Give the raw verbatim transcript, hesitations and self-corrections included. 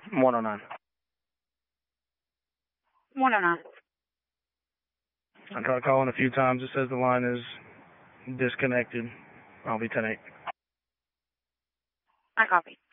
one oh nine. one oh nine. I tried calling a few times. It says the line is disconnected. I'll be ten eight. I copy.